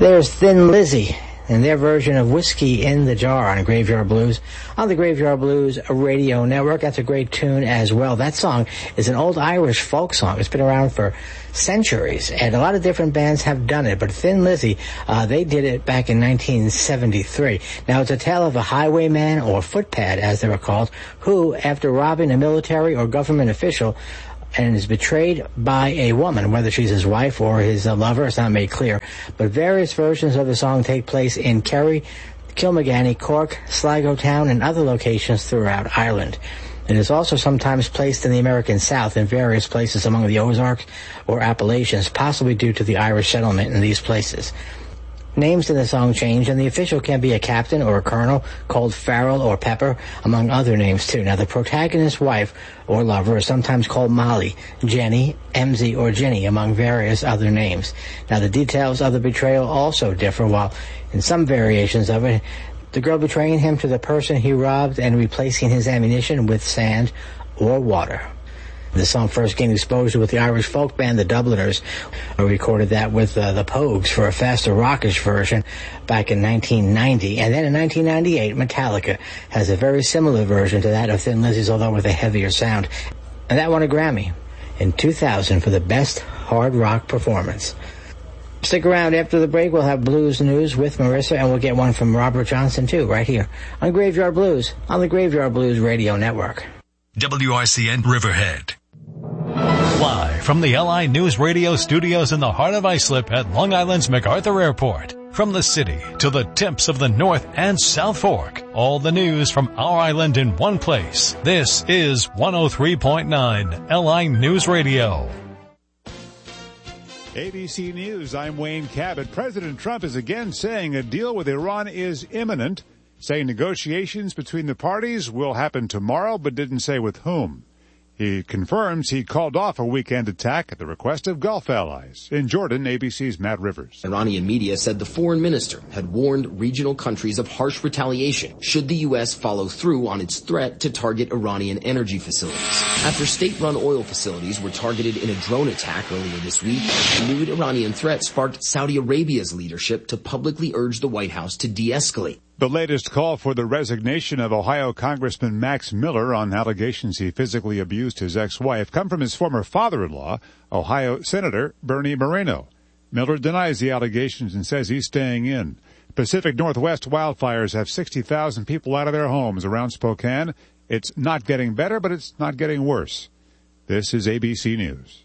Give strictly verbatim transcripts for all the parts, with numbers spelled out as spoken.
There's Thin Lizzy and their version of Whiskey in the Jar on Graveyard Blues on the Graveyard Blues Radio Network. That's a great tune as well. That song is an old Irish folk song. It's been around for centuries, and a lot of different bands have done it, but Thin Lizzy, uh, they did it back in nineteen seventy-three. Now, it's a tale of a highwayman, or footpad as they were called, who, after robbing a military or government official, and is betrayed by a woman, whether she's his wife or his uh, lover, it's not made clear. But various versions of the song take place in Kerry, Kilmagany, Cork, Sligo Town, and other locations throughout Ireland. It is also sometimes placed in the American South in various places among the Ozarks or Appalachians, possibly due to the Irish settlement in these places. Names in the song change, and the official can be a captain or a colonel called Farrell or Pepper, among other names too. Now, the protagonist's wife or lover is sometimes called Molly, Jenny, Emsy, or Ginny, among various other names. Now, the details of the betrayal also differ, while in some variations of it, the girl betraying him to the person he robbed and replacing his ammunition with sand or water. The song first gained exposure with the Irish folk band The Dubliners, who recorded that with uh, the Pogues for a faster rockish version back in nineteen ninety. And then in nineteen ninety-eight, Metallica has a very similar version to that of Thin Lizzy's, although with a heavier sound. And that won a Grammy in two thousand for the best hard rock performance. Stick around. After the break, we'll have blues news with Marissa, and we'll get one from Robert Johnson, too, right here on Graveyard Blues on the Graveyard Blues Radio Network. W I C N Riverhead. Live from the L I News Radio studios in the heart of Islip at Long Island's MacArthur Airport. From the city to the tips of the North and South Fork. All the news from our island in one place. This is one oh three point nine L I News Radio. A B C News, I'm Wayne Cabot. President Trump is again saying a deal with Iran is imminent, saying negotiations between the parties will happen tomorrow, but didn't say with whom. He confirms he called off a weekend attack at the request of Gulf allies. In Jordan, A B C's Matt Rivers. Iranian media said the foreign minister had warned regional countries of harsh retaliation should the U S follow through on its threat to target Iranian energy facilities. After state-run oil facilities were targeted in a drone attack earlier this week, the renewed Iranian threat sparked Saudi Arabia's leadership to publicly urge the White House to de-escalate. The latest call for the resignation of Ohio Congressman Max Miller on allegations he physically abused his ex-wife come from his former father-in-law, Ohio Senator Bernie Moreno. Miller denies the allegations and says he's staying in. Pacific Northwest wildfires have sixty thousand people out of their homes around Spokane. It's not getting better, but it's not getting worse. This is A B C News.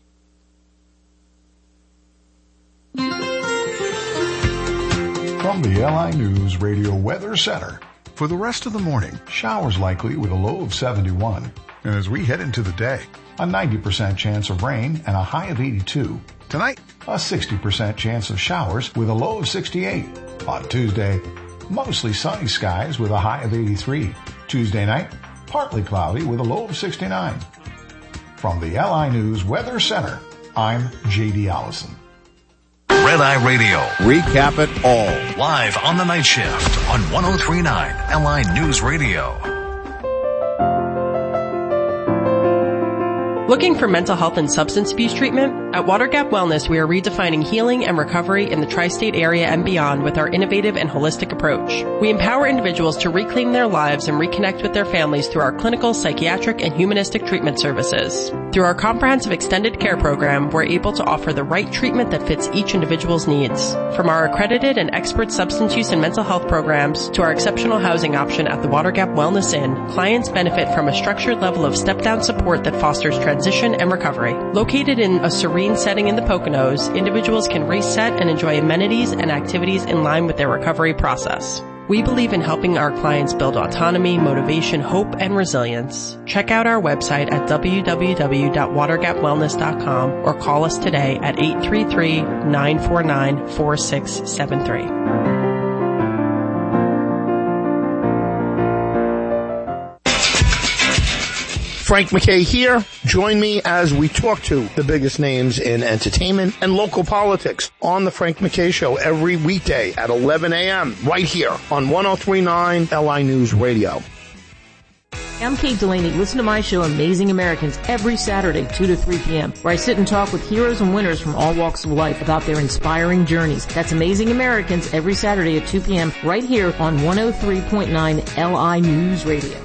From the L I News Radio Weather Center. For the rest of the morning, showers likely with a low of seventy-one. And as we head into the day, a ninety percent chance of rain and a high of eighty-two. Tonight, a sixty percent chance of showers with a low of sixty-eight. On Tuesday, mostly sunny skies with a high of eighty-three. Tuesday night, partly cloudy with a low of sixty-nine. From the L I News Weather Center, I'm J D Allison. Red Eye Radio. Recap it all. Live on the night shift on one oh three point nine L I News Radio. Looking for mental health and substance abuse treatment? At Water Gap Wellness, we are redefining healing and recovery in the tri-state area and beyond with our innovative and holistic approach. We empower individuals to reclaim their lives and reconnect with their families through our clinical, psychiatric, and humanistic treatment services. Through our comprehensive extended care program, we're able to offer the right treatment that fits each individual's needs. From our accredited and expert substance use and mental health programs to our exceptional housing option at the Water Gap Wellness Inn, clients benefit from a structured level of step-down support that fosters transition Transition and recovery. Located in a serene setting in the Poconos, individuals can reset and enjoy amenities and activities in line with their recovery process. We believe in helping our clients build autonomy, motivation, hope, and resilience. Check out our website at w w w dot water gap wellness dot com or call us today at eight three three, nine four nine, four six seven three. Frank McKay here. Join me as we talk to the biggest names in entertainment and local politics on the Frank McKay Show every weekday at eleven a.m. right here on one oh three point nine L I News Radio. I'm Kate Delaney. Listen to my show, Amazing Americans, every Saturday, two to three p.m., where I sit and talk with heroes and winners from all walks of life about their inspiring journeys. That's Amazing Americans every Saturday at two p.m. right here on one oh three point nine L I News Radio.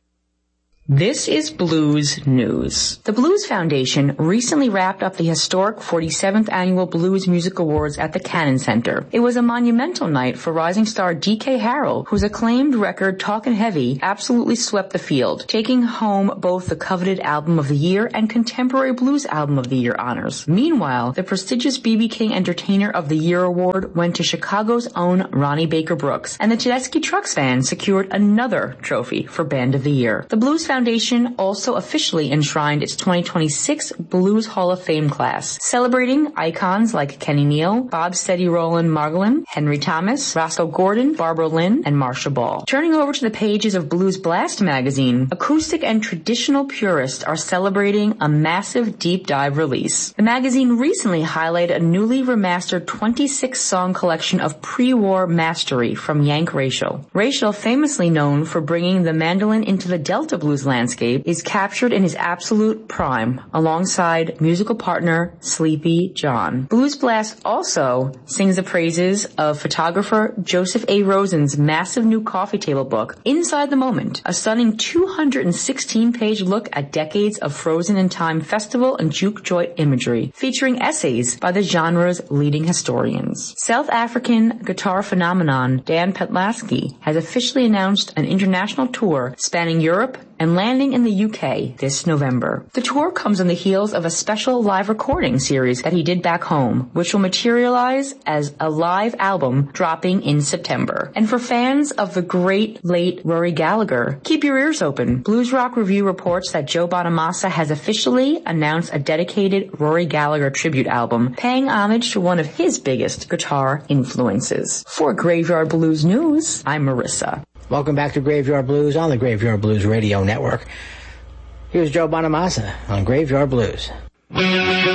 This is Blues News. The Blues Foundation recently wrapped up the historic forty-seventh Annual Blues Music Awards at the Cannon Center. It was a monumental night for rising star D K Harrell, whose acclaimed record Talkin' Heavy absolutely swept the field, taking home both the coveted Album of the Year and Contemporary Blues Album of the Year honors. Meanwhile, the prestigious B B King Entertainer of the Year award went to Chicago's own Ronnie Baker Brooks, and the Tedeschi Trucks Band secured another trophy for Band of the Year. The Blues Foundation also officially enshrined its twenty twenty-six Blues Hall of Fame class, celebrating icons like Kenny Neal, Bob Steady Roland Margolin, Henry Thomas, Roscoe Gordon, Barbara Lynn, and Marsha Ball. Turning over to the pages of Blues Blast magazine, acoustic and traditional purists are celebrating a massive deep dive release. The magazine recently highlighted a newly remastered twenty-six song collection of pre-war mastery from Yank Rachel. Rachel, famously known for bringing the mandolin into the Delta blues landscape, is captured in his absolute prime alongside musical partner Sleepy John. Blues Blast also sings the praises of photographer Joseph A. Rosen's massive new coffee table book, Inside the Moment, a stunning two hundred sixteen page look at decades of Frozen in Time festival and juke joint imagery, featuring essays by the genre's leading historians. South African guitar phenomenon Dan Petlasky has officially announced an international tour spanning Europe and landing in the U K this November. The tour comes on the heels of a special live recording series that he did back home, which will materialize as a live album dropping in September. And for fans of the great late Rory Gallagher, keep your ears open. Blues Rock Review reports that Joe Bonamassa has officially announced a dedicated Rory Gallagher tribute album, paying homage to one of his biggest guitar influences. For Graveyard Blues News, I'm Marissa. Welcome back to Graveyard Blues on the Graveyard Blues Radio Network. Here's Joe Bonamassa on Graveyard Blues.